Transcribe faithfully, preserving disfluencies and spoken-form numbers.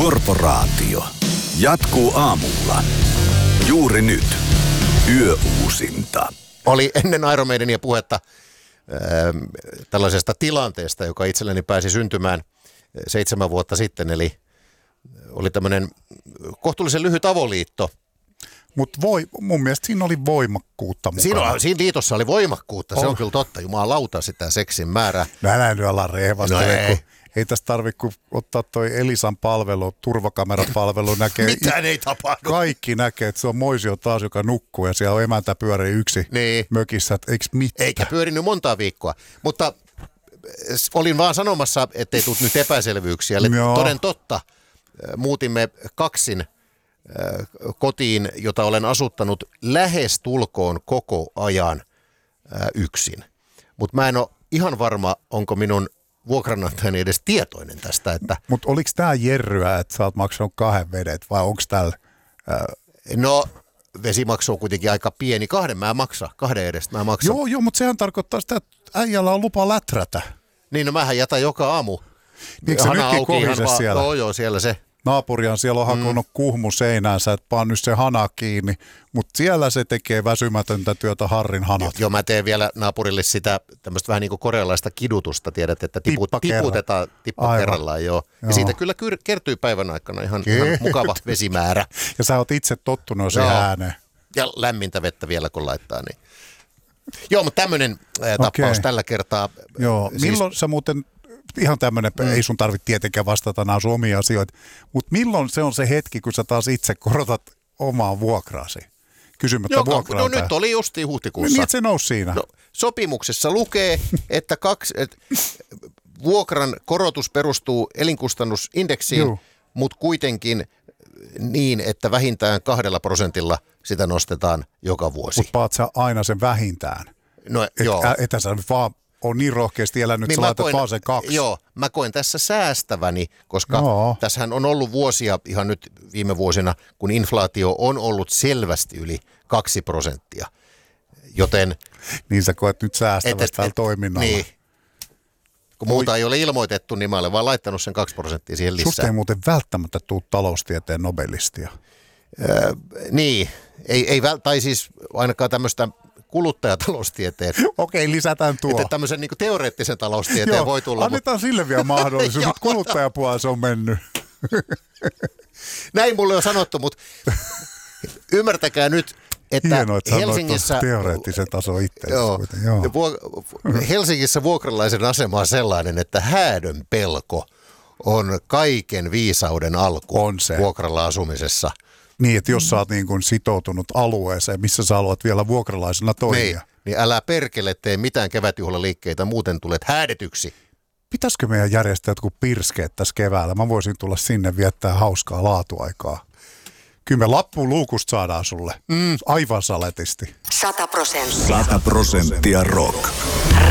Korporaatio jatkuu aamulla. Juuri nyt. Yöuusinta. Oli ennen Iron Maidenia puhetta äh, tällaisesta tilanteesta, joka itselleni pääsi syntymään seitsemän vuotta sitten. Eli oli tämmöinen kohtuullisen lyhyt avoliitto. Mutta mun mielestä siinä oli voimakkuutta mukana. Siinä, siinä liitossa oli voimakkuutta, se on, on kyllä totta. Jumalauta sitä seksin määrää. No älä nyt ala rehvastele, no ei. kun ei tästä tarvitse kun ottaa toi Elisan palvelu, turvakamerapalvelu näkee. Mitään ei tapahdu. Kaikki näkee, että se on Moisio taas, joka nukkuu ja siellä on emäntä pyörii yksi niin. mökissä, että eikö mitään. Eikä pyörinyt montaa viikkoa, mutta olin vaan sanomassa, ettei tule nyt epäselvyyksiä. Eli toden totta, muutimme kaksin kotiin, jota olen asuttanut lähes tulkoon koko ajan yksin. Mutta mä en ole ihan varma, onko minun vuokranantajani edes tietoinen tästä. Että mutta oliko tämä jerryä, että sä oot maksanut kahden vedet vai onko täällä? Ää... No vesimaksu on kuitenkin aika pieni. Kahden mä maksan, kahden edestä mä maksan. Joo, joo, mutta sehän tarkoittaa sitä, että äijällä on lupa läträtä. Niin, no mähän jätän joka aamu. Eikö se nytkin kohise siellä? Joo, joo, siellä se. Naapuriaan siellä on hakunut mm. kuhmu seinäänsä, että paan nyt se hana kiinni, mutta siellä se tekee väsymätöntä työtä Harrin hanat. Joo, mä teen vielä naapurille sitä tämmöistä vähän niin kuin korealaista kidutusta, tiedät, että tiput, tippa tiputetaan tippa Aivan. kerrallaan. Joo. Ja joo. Siitä kyllä kyr- kertyy päivän aikana ihan, ihan mukava vesimäärä. Ja sä oot itse tottunut siihen ääneen. Ja lämmintä vettä vielä kun laittaa. Niin. Joo, mutta tämmöinen tappaus okay. tällä kertaa. Joo, siis... milloin sä muuten... Ihan tämmöinen, mm. ei sun tarvitse tietenkään vastata nämä sun omia asioita, mutta milloin se on se hetki, kun sä taas itse korotat omaa vuokraasi? Kysymättä Joka, vuokralta. No nyt oli justiin huhtikuussa. Niin, se nousi siinä. No, sopimuksessa lukee, että kaksi, et, vuokran korotus perustuu elinkustannusindeksiin, mutta kuitenkin niin, että vähintään kahdella prosentilla sitä nostetaan joka vuosi. Mutta paat sä aina sen vähintään? No Et, joo. Ä, etä sä vaan... on niin rohkeasti elänyt, niin sä laitat koen, vaan sen kaksi. Joo, mä koen tässä säästäväni, koska joo. tässähän on ollut vuosia, ihan nyt viime vuosina, kun inflaatio on ollut selvästi yli kaksi prosenttia. Joten... Niin sä koet nyt säästävästi tällä toiminnalla. Niin. Kun muuta Oi. ei ole ilmoitettu, niin mä olen vaan laittanut sen kaksi prosenttia siihen lisää. Susta ei muuten välttämättä tule taloustieteen nobelistia. Öö, niin, ei, ei väl, tai siis ainakaan tämmöistä... kuluttajataloustieteen. Okei, lisätään tuo. Että tämmöisen niin kuin teoreettisen taloustieteen Joo, voi tulla. Annetaan mutta... sille vielä mahdollisuus, mutta kuluttajapuolella se on mennyt. Näin mulle on sanottu, mutta ymmärtäkää nyt, että hienoa, että Helsingissä... teoreettisen taso itse. Joo, joo. Helsingissä vuokralaisen asema on sellainen, että häädön pelko on kaiken viisauden alku on se. Vuokralla asumisessa. Niin, että jos sä oot niin kuin sitoutunut alueeseen, missä sä haluat vielä vuokralaisena toimia. Niin, niin älä perkele tee mitään kevätjuhlaliikkeitä, muuten tulet häädetyksi. Pitäisikö meidän järjestää jotkut pirskeet tässä keväällä? Mä voisin tulla sinne viettää hauskaa laatuaikaa. Kyllä me lappuun luukusta saadaan sulle. Mm. Aivan saletisti. Sata prosenttia. Sata prosenttia rock.